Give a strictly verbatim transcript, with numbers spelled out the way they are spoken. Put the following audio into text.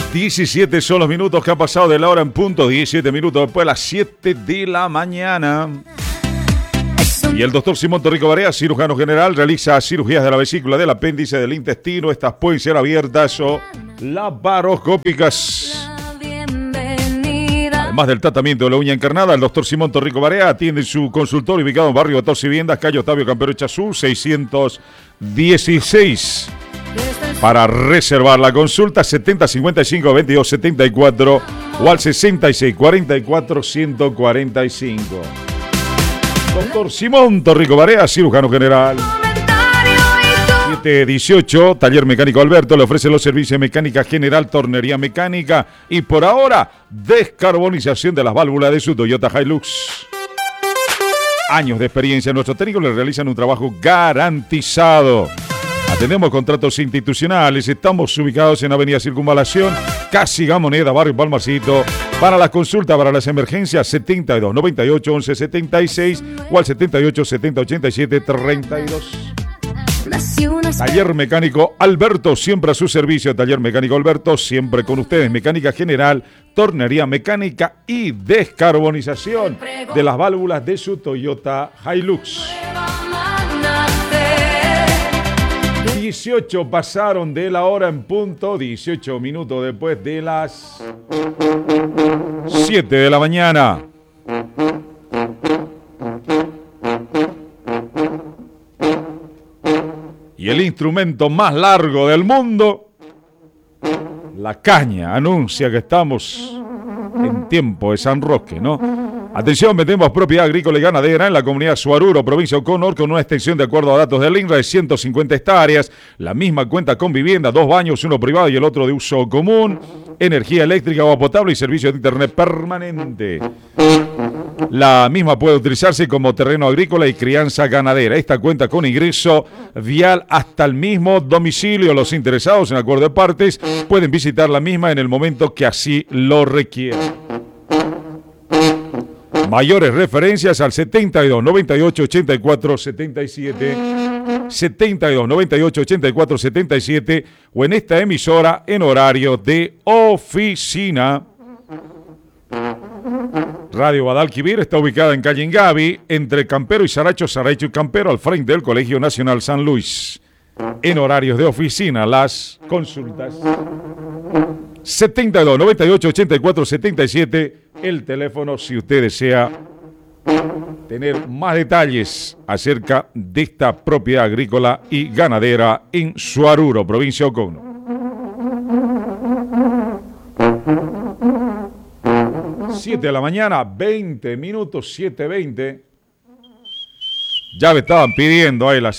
diecisiete son los minutos que han pasado de la hora en punto, diecisiete minutos después de las siete de la mañana. Y el doctor Simón Torrico Barea, cirujano general, realiza cirugías de la vesícula, del apéndice, del intestino. Estas pueden ser abiertas o laparoscópicas. Además del tratamiento de la uña encarnada, el doctor Simón Torrico Barea atiende su consultorio ubicado en barrio Torres y Viviendas, calle Octavio Campero Echazú, seiscientos dieciséis. Para reservar la consulta, setenta cincuenta y cinco veintidós setenta y cuatro o al sesenta y seis cuarenta y cuatro ciento cuarenta y cinco. Doctor Simón Torrico Barea, cirujano general. siete dieciocho, Taller Mecánico Alberto, le ofrece los servicios de mecánica general, tornería mecánica y por ahora, descarbonización de las válvulas de su Toyota Hilux. Años de experiencia, nuestros técnicos le realizan un trabajo garantizado. Atendemos contratos institucionales, estamos ubicados en Avenida Circunvalación, casi Gamoneda, barrio Palmarcito. Para la consulta, para las emergencias, setenta y dos noventa y ocho once setenta y seis o al setenta y ocho setenta ochenta y siete treinta y dos. Taller Mecánico Alberto, siempre a su servicio. Taller Mecánico Alberto, siempre con ustedes. Mecánica general, tornería mecánica y descarbonización de las válvulas de su Toyota Hilux. dieciocho pasaron de la hora en punto, dieciocho minutos después de las siete de la mañana. Y el instrumento más largo del mundo, la caña, anuncia que estamos en tiempo de San Roque, ¿no? Atención, metemos propiedad agrícola y ganadera en la comunidad Suaruro, provincia de Oconor, con una extensión de acuerdo a datos del INRA de ciento cincuenta hectáreas. La misma cuenta con vivienda, dos baños, uno privado y el otro de uso común. Energía eléctrica, agua potable y servicio de internet permanente. La misma puede utilizarse como terreno agrícola y crianza ganadera. Esta cuenta con ingreso vial hasta el mismo domicilio. Los interesados en acuerdo de partes pueden visitar la misma en el momento que así lo requieran. Mayores referencias al setenta y dos noventa y ocho ochenta y cuatro setenta y siete, setenta y dos noventa y ocho ochenta y cuatro setenta y siete o en esta emisora en horario de oficina. Radio Guadalquivir está ubicada en calle Ingavi, entre Campero y Saracho, Saracho y Campero, al frente del Colegio Nacional San Luis. En horarios de oficina, las consultas. setenta y dos noventa y ocho ochenta y cuatro setenta y siete, el teléfono si usted desea tener más detalles acerca de esta propiedad agrícola y ganadera en Suaruro, provincia de Oconor. siete de la mañana, veinte minutos, siete veinte. Ya me estaban pidiendo ahí las